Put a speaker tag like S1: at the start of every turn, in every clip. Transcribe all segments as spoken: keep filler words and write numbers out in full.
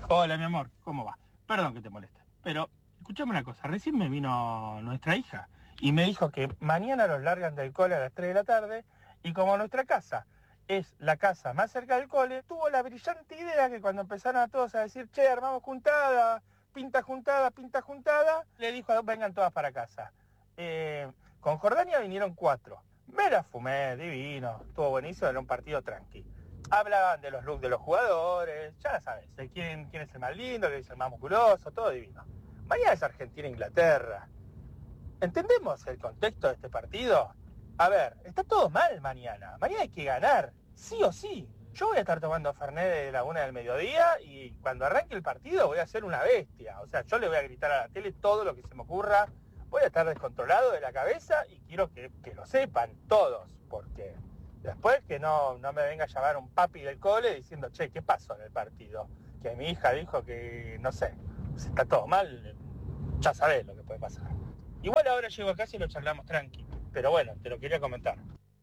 S1: Hola, mi amor, ¿cómo va? Perdón que te moleste, pero escuchame una cosa, recién me vino nuestra hija y me dijo que mañana los largan del cole a las tres de la tarde y como nuestra casa es la casa más cerca del cole, tuvo la brillante idea que cuando empezaron a todos a decir, che, armamos juntada, pinta juntada, pinta juntada, le dijo, vengan todas para casa. Eh, con Jordania vinieron cuatro. Me la fumé, divino, estuvo buenísimo, era un partido tranqui. Hablaban de los looks de los jugadores, ya la sabes, de quién, quién es el más lindo, quién es el más musculoso, todo divino. Mañana es Argentina-Inglaterra. ¿Entendemos el contexto de este partido? A ver, está todo mal mañana. Mañana hay que ganar, sí o sí. Yo voy a estar tomando Fernet de la una del mediodía y cuando arranque el partido voy a ser una bestia. O sea, yo le voy a gritar a la tele todo lo que se me ocurra. Voy a estar descontrolado de la cabeza y quiero que, que lo sepan todos, porque después que no, no me venga a llamar un papi del cole diciendo, che, ¿qué pasó en el partido? Que mi hija dijo que, no sé, si está todo mal, ya sabés lo que puede pasar. Igual ahora llego a casa y lo charlamos tranqui, pero bueno, te lo quería comentar.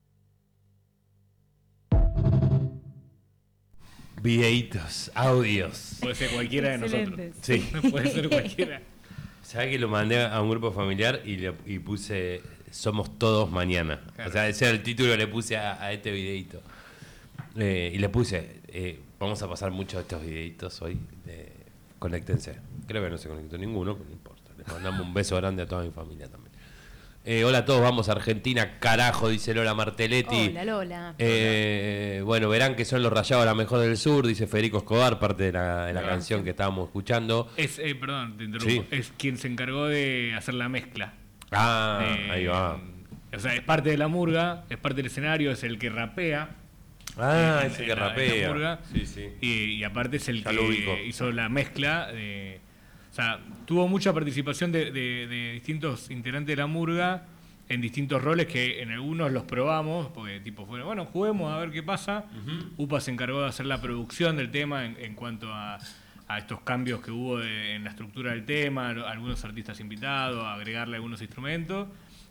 S2: Videitos, audios.
S3: Puede ser cualquiera de nosotros.
S2: Sí.
S3: Puede ser cualquiera.
S2: ¿Sabes que lo mandé a un grupo familiar y, le, y puse Somos Todos Mañana? Claro. O sea, ese era el título que le puse a, a este videito. Eh, y le puse, eh, vamos a pasar muchos de estos videitos hoy. Eh, conéctense. Creo que no se conectó ninguno, pero no importa. Les mandamos un beso grande a toda mi familia también. Eh, hola a todos, vamos a Argentina, carajo, dice Lola Martelletti.
S4: Hola, Lola.
S2: Eh, bueno, verán que son los Rayados la mejor del sur, dice Federico Escobar, parte de la, de la canción que estábamos escuchando.
S3: Es, eh, perdón, te interrumpo. Sí. Es quien se encargó de hacer la mezcla.
S2: Ah, eh, ahí va.
S3: O sea, es parte de la murga, es parte del escenario, es el que rapea.
S2: Ah,
S3: eh,
S2: es el que
S3: la,
S2: rapea.
S3: La murga,
S2: sí, sí.
S3: Y, y aparte es el ya que hizo la mezcla de... O sea, tuvo mucha participación de, de, de distintos integrantes de la murga en distintos roles que en algunos los probamos, porque tipo fueron, bueno, juguemos a ver qué pasa. Uh-huh. UPA se encargó de hacer la producción del tema en, en cuanto a, a estos cambios que hubo de, en la estructura del tema, algunos artistas invitados, agregarle algunos instrumentos.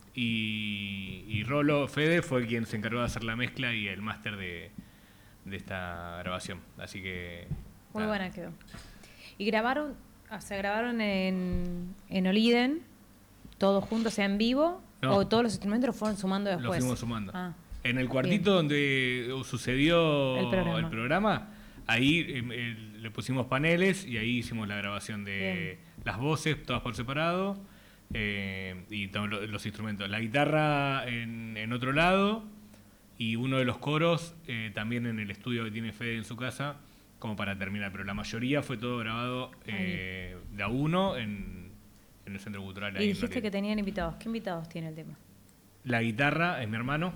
S3: Y, y Rolo Fede fue quien se encargó de hacer la mezcla y el máster de, de esta grabación. Así que...
S4: Muy nada. Buena quedó. Y grabaron... O sea, grabaron en, en Oliden, todos juntos, o sea, en vivo, no, o todos los instrumentos los fueron sumando después.
S3: Los fuimos sumando.
S4: Ah,
S3: en el cuartito bien. Donde sucedió el programa, el programa ahí eh, le pusimos paneles y ahí hicimos la grabación de bien. Las voces, todas por separado, eh, y todos los instrumentos. La guitarra en, en otro lado y uno de los coros eh, también en el estudio que tiene Fede en su casa, como para terminar, pero la mayoría fue todo grabado eh, de a uno en, en el Centro Cultural.
S4: Y dijiste que tenían invitados. ¿Qué invitados tiene el tema?
S3: La guitarra es mi hermano,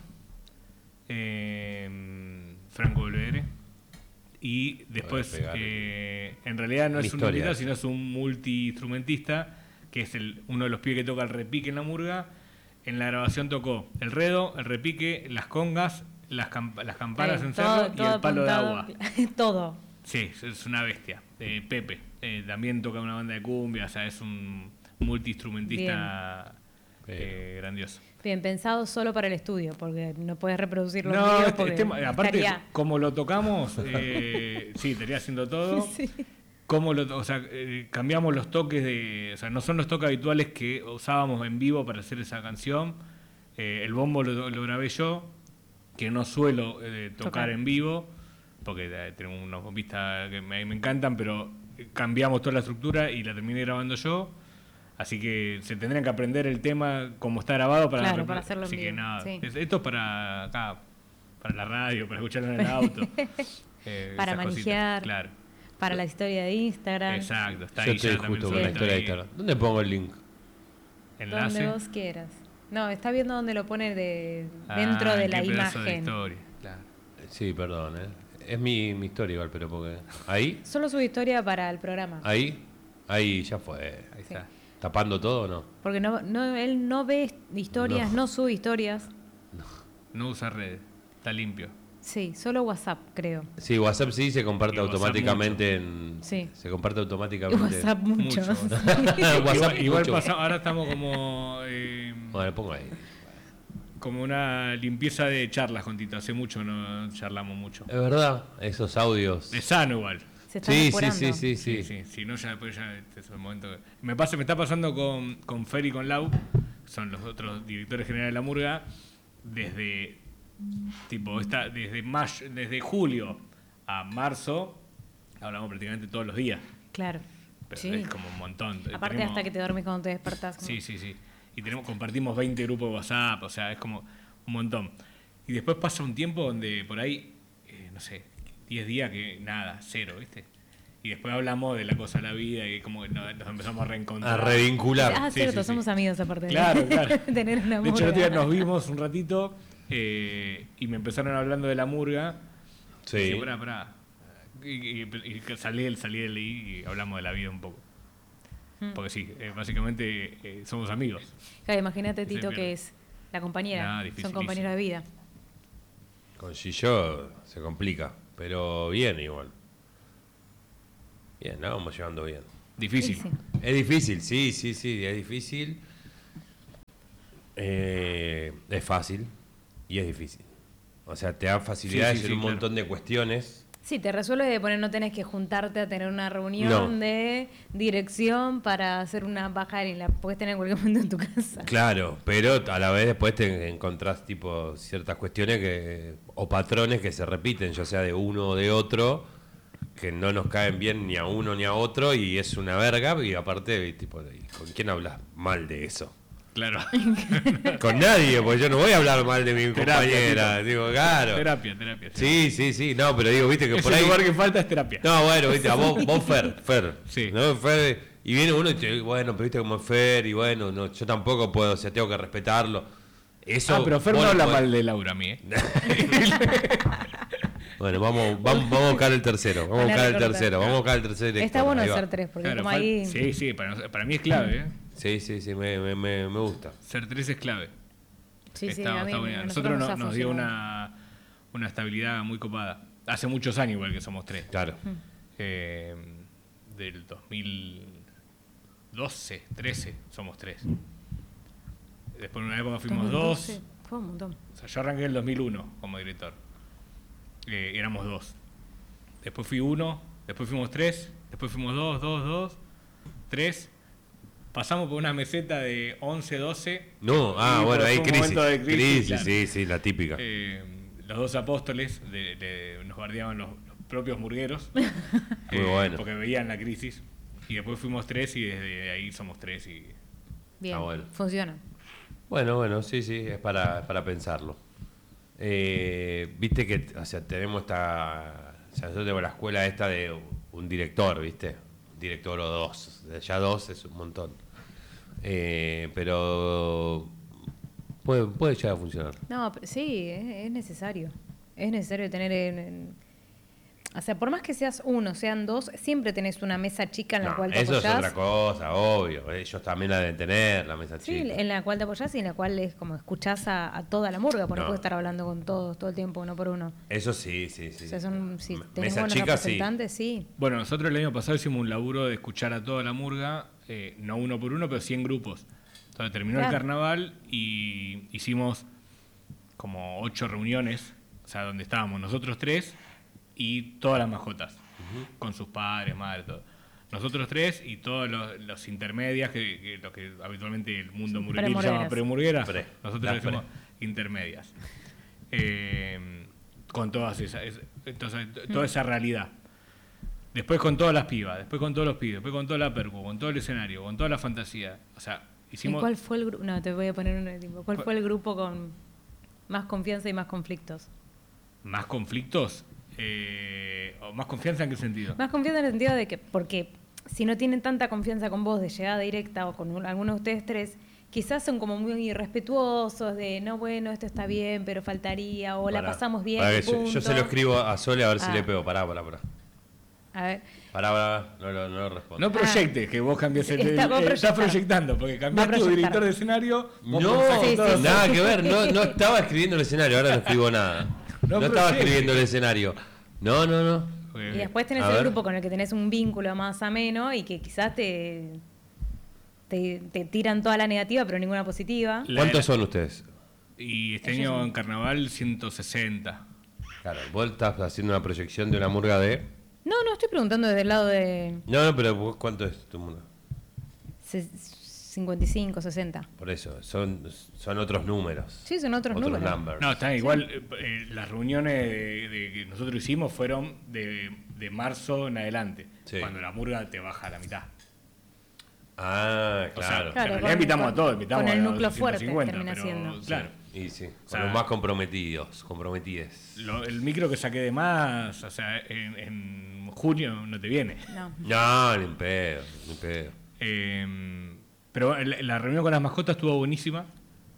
S3: eh, Franco Belvedere, y después, eh, en realidad no es un invitado, sino es un multiinstrumentista, que es el, uno de los pibes que toca el repique en la murga. En la grabación tocó el redo, el repique, las congas, las, camp- las campanas sí, en todo, cerro todo y el palo apuntado, de agua.
S4: Todo.
S3: Sí, es una bestia. Eh, Pepe eh, también toca una banda de cumbia, o sea, es un multiinstrumentista eh, grandioso.
S4: Bien, pensado solo para el estudio, porque no puedes reproducirlo.
S3: No, este, este, aparte, estaría... como lo tocamos, eh, sí, estaría haciendo todo. Sí. Como lo, o sea, eh, cambiamos los toques de, o sea, no son los toques habituales que usábamos en vivo para hacer esa canción. Eh, el bombo lo, lo grabé yo, que no suelo eh, tocar, tocar en vivo, porque eh, tenemos unos bompistas que me, me encantan, pero cambiamos toda la estructura y la terminé grabando yo. Así que se tendrían que aprender el tema como está grabado para,
S4: claro, para hacerlo
S3: así
S4: en
S3: que
S4: vivo.
S3: nada,
S4: Sí.
S3: es, esto es para acá, para la radio, para escucharlo en el auto.
S4: eh, para manejar,
S3: claro.
S4: Para la historia de Instagram.
S3: Exacto, está
S2: yo
S3: ahí
S2: estoy
S3: ya también.
S2: Justo con la historia de Instagram. ¿Dónde pongo el link?
S3: Enlace.
S4: Donde vos quieras. No, está viendo dónde lo pone de, dentro ah, de la imagen.
S3: De historia. Claro.
S2: Sí, perdón, ¿eh? Es mi, mi historia igual, pero porque... ¿Ahí?
S4: Solo su historia para el programa.
S2: ¿Ahí? Ahí ya fue. Ahí sí. Está. ¿Tapando todo o no?
S4: Porque no, no, él no ve historias, no, no sube historias.
S2: No.
S3: No usa redes, está limpio.
S4: Sí, solo WhatsApp, creo.
S2: Sí, WhatsApp sí se comparte automáticamente en...
S4: Sí.
S2: Se comparte automáticamente.
S4: Y WhatsApp mucho. mucho.
S3: Sí. WhatsApp igual mucho. Pasa, ahora estamos como... Eh,
S2: bueno, pongo ahí.
S3: Como una limpieza de charlas con Tito. Hace mucho no charlamos mucho.
S2: Es verdad, esos audios.
S3: Es sano igual.
S4: Se están
S2: Sí, sí,
S4: apurando.
S2: sí, sí,
S3: Sí,
S2: sí.
S3: sí, si no ya después ya este es el momento. que- Me pasa, me está pasando con, con Fer y con Lau, son los otros directores generales de la murga, desde tipo esta, desde mayo, desde julio a marzo, hablamos prácticamente todos los días.
S4: Claro.
S3: Pero
S4: Sí.
S3: es como un montón.
S4: Aparte
S3: Tenemos-
S4: hasta que te dormís cuando te despertás. como-
S3: Sí, sí, sí. Y tenemos, compartimos veinte grupos de WhatsApp, o sea, es como un montón. Y después pasa un tiempo donde por ahí, eh, no sé, diez días que nada, cero, ¿viste? Y después hablamos de la cosa de la vida y como que nos, nos empezamos a reencontrar.
S2: A revincular.
S4: Ah,
S3: Sí,
S4: cierto,
S3: sí, sí.
S4: somos amigos aparte de
S3: Claro, claro.
S4: tener una
S3: De hecho, el otro
S4: murga.
S3: día nos vimos un ratito eh, y me empezaron hablando de la murga.
S2: Sí.
S3: Y dije, pará, pará. Y, y- y salí, salí de ahí y hablamos de la vida un poco.
S4: Mm.
S3: Porque sí, eh, básicamente eh, somos amigos.
S4: Claro, imagínate,
S3: Sí,
S4: Tito,
S3: pero-
S4: que es la compañera.
S3: Nah,
S4: Son
S3: dificilísimo.
S4: compañeros de vida.
S2: Con Gillo se complica, pero bien igual. Bien, la vamos llevando bien.
S3: Difícil.
S4: Sí, sí.
S2: Es difícil, sí, sí, sí, es difícil. Eh, es fácil y es difícil. O sea, te da facilidades
S3: Sí, sí,
S2: en
S3: sí,
S2: un
S3: claro.
S2: montón de cuestiones.
S4: Sí, te resuelve de poner, no tenés que juntarte a tener una reunión
S2: No.
S4: de dirección para hacer una baja y la puedes tener en cualquier momento en tu casa.
S2: Claro, pero a la vez después te encontrás tipo ciertas cuestiones que o patrones que se repiten, ya sea de uno o de otro, que no nos caen bien ni a uno ni a otro y es una verga y aparte tipo, ¿y ¿con quién hablas mal de eso?
S3: Claro.
S2: Con nadie, porque yo no voy a hablar mal de mi
S3: Terapia,
S2: compañera,
S3: Tito.
S2: digo, claro.
S3: Terapia, terapia.
S2: Sí, sí, sí, no, pero digo, viste que
S3: Es
S2: por
S3: el
S2: ahí
S3: lugar que falta es terapia.
S2: no, bueno, viste, a vos, vos Fer, Fer.
S3: Sí.
S2: ¿No? Fer, y viene uno y te dice, bueno, pero viste como es Fer, y bueno, no, yo tampoco puedo, o sea, tengo que respetarlo. Eso,
S3: Ah, pero Fer
S2: vos
S3: no
S2: lo
S3: habla
S2: podés-
S3: mal de Laura a mí, ¿eh?
S2: Bueno, vamos, vamos, vamos a buscar el tercero, vamos a
S4: Van a
S2: buscar el
S4: recortar.
S2: tercero, vamos a buscar el tercero. director,
S4: Está bueno
S2: ahí va.
S4: hacer tres, porque
S3: Claro,
S4: como
S3: fal-
S4: ahí...
S3: Sí, sí, para, para mí es clave, ¿eh?
S2: Sí, sí, sí, me, me, me, me gusta.
S3: Ser tres es clave.
S4: Sí, sí,
S3: está,
S4: a mí,
S3: está bueno.
S4: a
S3: A nosotros
S4: nos
S3: no-
S4: ha
S3: nos dio
S4: funcionado.
S3: una, una estabilidad muy copada. Hace muchos años igual que somos tres.
S2: Claro.
S3: Eh, del dos mil doce, trece somos tres. Después en una época fuimos
S4: dos mil
S3: dos.
S4: doce, Fue un montón.
S3: O sea, yo arranqué en el dos mil uno como director. Eh, éramos dos. Después fui uno, después fuimos tres, después fuimos dos, dos, dos, tres. Pasamos por una meseta de once, doce.
S2: No, ah,
S3: Y
S2: bueno,
S3: fue
S2: hay
S3: un
S2: crisis.
S3: momento de crisis,
S2: Crisis,
S3: claro.
S2: sí, sí, la típica.
S3: Eh, los dos apóstoles de- de- nos guardiaban los, los propios murgueros.
S2: Muy bueno.
S3: Porque veían la crisis. Y después fuimos tres y desde ahí somos tres. Y
S4: Bien,
S2: Ah, bueno.
S4: funciona.
S2: Bueno, bueno, sí, sí, es para, es para pensarlo. Eh, Viste que, o sea, tenemos esta, o sea, nosotros tenemos la escuela esta de un director, ¿viste? Un director o dos, ya dos es un montón. Eh, pero puede, puede llegar a funcionar.
S4: No, pero sí, es, es necesario. Es necesario tener... en- en- o sea, por más que seas uno, sean dos, siempre tenés una mesa chica en la
S2: No,
S4: cual te
S2: eso es
S4: apoyás.
S2: otra cosa, obvio. Ellos también la deben tener, la mesa
S4: Sí,
S2: chica.
S4: en la cual te apoyás y en la cual es como escuchás a, a toda la murga, porque no,
S2: No.
S4: puedes estar hablando con todos todo el tiempo, uno por uno.
S2: Eso sí, sí, sí.
S4: O sea, son, si
S2: M-
S4: tenés
S2: mesa
S4: buenos
S2: chica, sí.
S4: representantes, sí.
S3: bueno, nosotros el año pasado hicimos un laburo de escuchar a toda la murga, eh, no uno por uno, pero sí en grupos. Entonces terminó
S4: Claro.
S3: el carnaval y hicimos como ocho reuniones, o sea, donde estábamos nosotros tres y todas las majotas, con sus padres, madres, todo. Nosotros tres y todos los, los intermedias, que, que lo que habitualmente el mundo
S4: Sí,
S3: murgueril llama
S4: premurgueras.
S3: premurgueras,
S2: Pre,
S3: nosotros
S2: las
S3: decimos intermedias. Eh, con todas esas, es- entonces, t- toda esa realidad. Después con todas las pibas, después con todos los pibes, después con toda la percu, con todo el escenario, con toda la fantasía. O sea,
S4: ¿Y
S3: hicimos...
S4: cuál fue el grupo? No, te voy a poner un tipo. ¿Cuál
S3: ¿Cuál?
S4: fue el grupo con más confianza y más conflictos?
S3: ¿Más conflictos? Eh, ¿O más confianza en qué sentido?
S4: Más confianza en el sentido de que, porque si no tienen tanta confianza con vos de llegada directa o con un- alguno de ustedes tres, quizás son como muy irrespetuosos de, no, bueno, esto está bien, pero faltaría, o la
S2: Pará,
S4: pasamos bien.
S2: pará
S4: y
S2: que yo, yo
S4: punto.
S2: se lo escribo a Sole a ver si
S4: Ah.
S2: le pego. Pará, pará, pará.
S4: A ver,
S2: Pará, pará, no, lo- no lo respondo.
S3: No proyectes que vos cambies el...
S4: Está- vos
S3: eh, estás
S4: proyectar.
S3: proyectando, porque
S4: Va a
S3: cambiaste tu
S4: proyectar.
S3: director de escenario... vos
S2: No,
S3: pensás que
S4: Sí,
S3: todo-
S4: sí,
S2: nada que ver, no, no estaba escribiendo el escenario, ahora no escribo nada.
S3: No
S2: No, estaba
S3: proyectes.
S2: escribiendo el escenario. No, no, no.
S3: Eh,
S4: y después tenés
S2: A
S4: el
S2: ver.
S4: grupo con el que tenés un vínculo más ameno y que quizás te, te, te tiran toda la negativa, pero ninguna positiva.
S3: La-
S2: ¿Cuántos son ustedes?
S3: Y este
S4: Ellos
S3: año
S4: son-
S3: en carnaval ciento sesenta.
S2: Claro, vos estás haciendo una proyección de una murga de
S4: No, no, estoy preguntando desde el lado de
S2: No, no, pero vos, ¿cuánto es tu murga?
S4: se- cincuenta y cinco, sesenta.
S2: Por eso, son, son otros números.
S4: Sí, son otros,
S2: otros
S4: números.
S2: numbers.
S3: No, está igual. eh, eh, las reuniones de, de que nosotros hicimos fueron de, de marzo en adelante,
S2: Sí.
S3: cuando la murga te baja a la mitad.
S2: Ah,
S3: O sea,
S2: claro.
S3: en
S4: Claro,
S3: realidad
S4: con-
S3: invitamos
S4: con-
S3: a todos, invitamos
S4: con el
S3: a los
S4: núcleo fuerte
S3: ciento cincuenta,
S4: termina
S3: pero,
S4: siendo.
S3: Claro.
S2: Y sí, con
S3: O sea,
S2: los más comprometidos, comprometides.
S3: Lo- el micro que saqué de más, o sea, en, en junio no te viene.
S4: No.
S2: No, ni en pedo, ni en pedo.
S3: Eh, pero la, la reunión con las mascotas estuvo buenísima.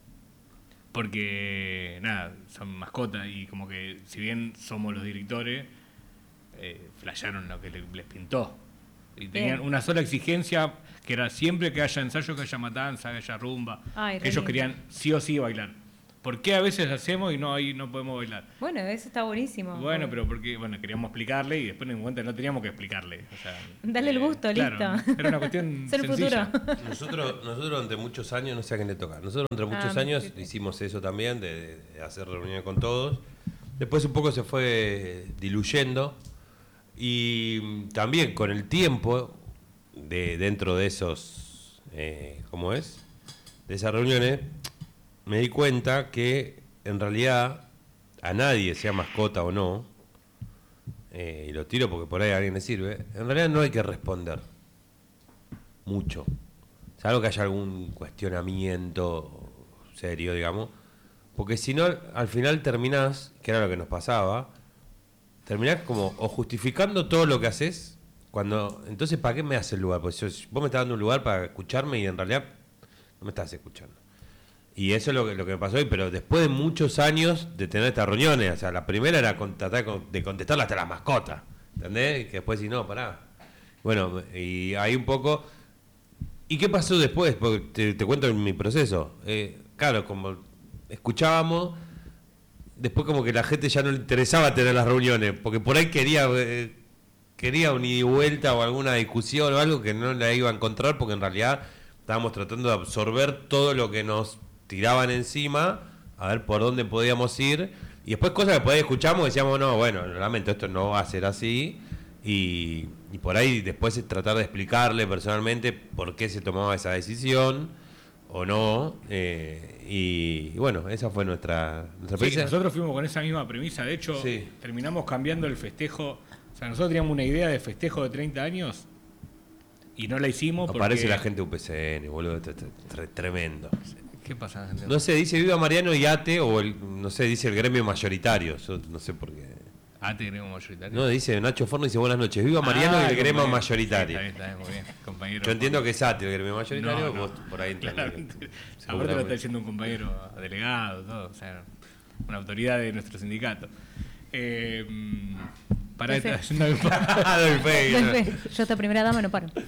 S3: Porque, nada, son mascotas y como que, si bien somos los directores, eh, flashearon lo que le- les pintó. Y tenían
S4: Bien.
S3: una sola exigencia, que era siempre que haya ensayo, que haya matanza, que haya rumba.
S4: Ay,
S3: que
S4: re
S3: ellos
S4: lindo.
S3: querían sí o sí bailar. ¿Por qué a veces hacemos y no ahí no podemos bailar?
S4: Bueno, eso está buenísimo.
S3: Bueno, pero porque bueno queríamos explicarle y después en cuenta no teníamos que explicarle. O sea,
S4: Dale el gusto,
S3: claro,
S4: listo.
S3: Era una cuestión
S4: Es el
S3: sencilla.
S4: futuro.
S2: Nosotros, nosotros durante muchos años, no sé a quién le toca, nosotros durante muchos
S4: Ah,
S2: años
S4: sí, sí.
S2: hicimos eso también, de, de hacer reuniones con todos. Después un poco se fue diluyendo y también con el tiempo, de dentro de esos, eh, ¿cómo es? De esas reuniones, me di cuenta que en realidad a nadie, sea mascota o no, eh, y lo tiro porque por ahí a alguien le sirve, en realidad no hay que responder mucho. Salvo que haya algún cuestionamiento serio, digamos. Porque si no, al final terminás, que era lo que nos pasaba, terminás como o justificando todo lo que haces, cuando entonces ¿para qué me das el lugar? Pues yo- vos me estás dando un lugar para escucharme y en realidad no me estás escuchando. Y eso es lo que, lo que me pasó hoy, pero después de muchos años de tener estas reuniones, o sea, la primera era con- tratar con- de contestarla hasta las mascotas, ¿entendés? Y que después si no, pará. Bueno, y ahí un poco... ¿Y qué pasó después? Porque te, te cuento mi proceso. Eh, claro, como escuchábamos, después como que la gente ya no le interesaba tener las reuniones, porque por ahí quería... eh, quería un ida y vuelta o alguna discusión o algo que no la iba a encontrar, porque en realidad estábamos tratando de absorber todo lo que nos tiraban encima, a ver por dónde podíamos ir, y después cosas que por ahí escuchamos y decíamos, no, bueno, lamento, esto no va a ser así, y, y por ahí después es tratar de explicarle personalmente por qué se tomaba esa decisión o no, eh, y, y bueno, esa fue nuestra, nuestra
S3: Sí,
S2: experiencia.
S3: nosotros fuimos con esa misma premisa. De hecho,
S2: Sí.
S3: terminamos cambiando el festejo. O sea, nosotros teníamos una idea de festejo de treinta años y no la hicimos porque...
S2: Aparece la gente U P C N, boludo, tre- tre- tremendo.
S3: ¿Qué pasa, gente?
S2: No sé, dice Viva Mariano y Ate, o el, no sé, dice el gremio mayoritario, yo no sé por qué.
S3: Ah, te queremos mayoritario.
S2: No, dice Nacho Forno, dice buenas noches, Viva Mariano
S3: Ah,
S2: y el gremio
S3: compañero.
S2: mayoritario.
S3: Sí, está bien, está bien, muy bien, compañero.
S2: Yo entiendo que es Ate el gremio mayoritario,
S3: No, no.
S2: vos por ahí entendés.
S3: Claramente. Aparte lo
S2: Seguramente.
S3: está diciendo un compañero delegado, todo, o sea, una autoridad de nuestro sindicato. Eh, para
S4: Doy fe.
S3: esta, no,
S2: Doy fe,
S4: Doy
S2: no.
S4: fe. Yo esta primera dama no paro.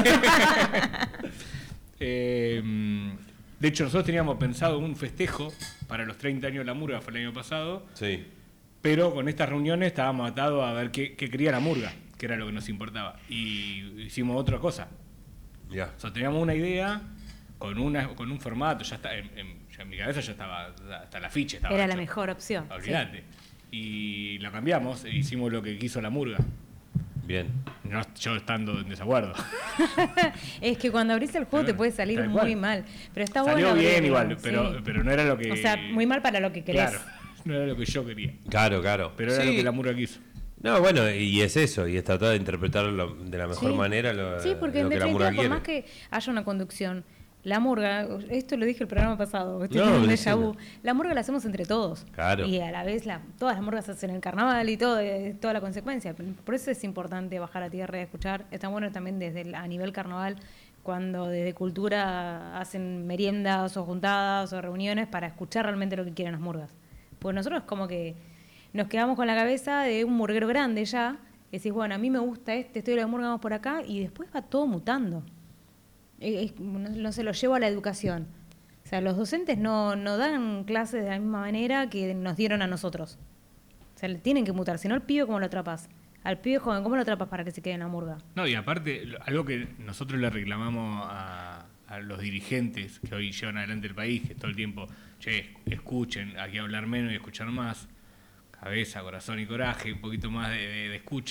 S3: Eh, de hecho, nosotros teníamos pensado un festejo para los treinta años de la murga, fue el año pasado,
S2: Sí,
S3: pero con estas reuniones estábamos atados a ver qué, qué quería la murga, que era lo que nos importaba. Y hicimos otra cosa.
S2: ya.
S3: O sea, teníamos una idea con una con un formato, ya está en, en- ya en mi cabeza ya estaba, hasta la ficha estaba
S4: Era la
S3: hecha.
S4: mejor opción.
S3: Olvídate. Y la cambiamos e hicimos lo que quiso la murga.
S2: Bien.
S3: No, yo estando en desacuerdo.
S4: Es que cuando abrís el juego te puede salir
S3: Tal
S4: muy
S3: cual.
S4: mal. Pero está
S3: Salió
S4: bueno.
S3: bien
S4: abrirlo,
S3: igual, pero,
S4: sí.
S3: pero no era lo que...
S4: O sea, muy mal para lo que querés.
S3: Claro, no era lo que yo quería.
S2: Claro, claro.
S3: Pero era
S2: Sí.
S3: lo que la murga quiso.
S2: No, bueno, y es eso, y es tratar de interpretarlo de la mejor
S4: Sí.
S2: manera lo,
S4: Sí, porque
S2: lo
S4: en
S2: que la
S4: definitiva,
S2: murga
S4: por
S2: quiere.
S4: más que haya una conducción, la murga, esto lo dije el programa pasado, estoy
S2: No,
S4: teniendo un
S2: decime.
S4: déjà vu, la murga la hacemos entre todos.
S2: Claro.
S4: Y a la vez la, todas las murgas hacen el carnaval y todo, eh, toda la consecuencia. Por eso es importante bajar a tierra y escuchar. Está bueno también desde el- a nivel carnaval, cuando desde cultura hacen meriendas o juntadas o reuniones para escuchar realmente lo que quieren las murgas. Pues nosotros como que nos quedamos con la cabeza de un murguero grande ya, y decís, bueno, a mí me gusta este, estoy de la murga, vamos por acá, y después va todo mutando. Eh, es- no, no se lo llevo a la educación. O sea, los docentes no, no dan clases de la misma manera que nos dieron a nosotros. O sea, le tienen que mutar, si no el pibe, ¿cómo lo atrapas? Al pibe joven, ¿cómo lo atrapas para que se quede en la murga?
S3: No, y aparte, lo- algo que nosotros le reclamamos a, a los dirigentes que hoy llevan adelante el país, que todo el tiempo, che, escuchen, hay que hablar menos y escuchar más, cabeza, corazón y coraje, un poquito más de, de- de escucha,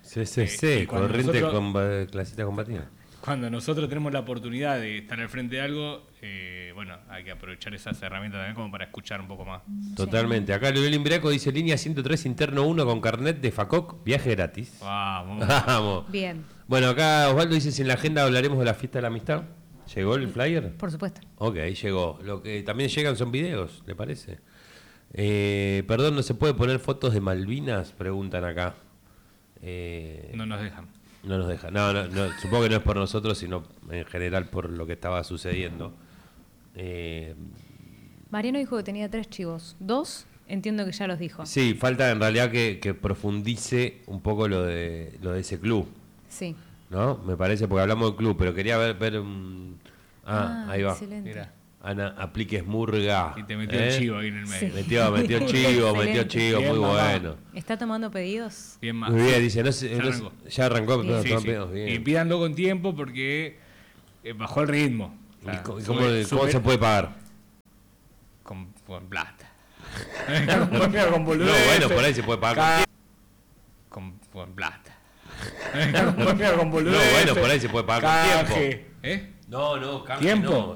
S2: C C C,
S3: Eh, y cuando
S2: corriente
S3: nosotros-
S2: con clasita combativa.
S3: Cuando nosotros tenemos la oportunidad de estar al frente de algo, eh, bueno, hay que aprovechar esas herramientas también como para escuchar un poco más.
S2: Totalmente. Acá Leonel Imbraco dice línea ciento tres interno uno con carnet de FACOC, viaje gratis.
S3: Vamos.
S2: Vamos.
S4: Bien,
S2: Bueno, acá Osvaldo dice si en la agenda hablaremos de la fiesta de la amistad. ¿Llegó el flyer?
S4: por supuesto.
S2: Ok, llegó. Lo que también llegan son videos, ¿le parece? Eh, perdón, ¿no se puede poner fotos de Malvinas? Preguntan acá. Eh,
S3: No nos dejan.
S2: No nos deja. No, no, no, supongo que no es por nosotros, sino en general por lo que estaba sucediendo. Eh,
S4: Mariano dijo que tenía tres chivos. Dos, entiendo que ya los dijo.
S2: sí, falta en realidad que, que profundice un poco lo de lo de ese club,
S4: Sí.
S2: ¿no? Me parece, porque hablamos del club, pero quería ver... ver un- ah, ahí va.
S4: Excelente.
S3: Mira.
S2: Ana, apliques murga.
S3: Y te metió
S2: ¿eh?
S3: el chivo ahí en el medio.
S4: Sí.
S2: Metió, metió chivo,
S4: Excelente.
S2: metió chivo,
S3: Bien,
S2: muy
S3: mamá.
S2: bueno.
S4: ¿Está tomando pedidos?
S3: Bien más.
S2: Muy bien, dice, no sé,
S3: Ya
S2: no sé-
S3: arrancó.
S2: ya arrancó,
S4: Bien.
S2: no,
S3: Sí,
S2: no,
S3: sí.
S2: pero bien.
S3: Y pídanlo con tiempo porque eh, bajó el ritmo. O sea,
S2: ¿Y cómo,
S3: sube-
S2: cómo- cómo
S3: sube
S2: se puede pagar?
S3: Con, con plata. con
S2: No,
S3: boludeces.
S2: bueno, por ahí se puede pagar.
S3: Con, con plata. con
S2: No,
S3: boludeces.
S2: bueno, por ahí se puede pagar con tiempo.
S3: Canje. ¿Eh?
S2: No, no, canje
S3: ¿Tiempo?
S2: no.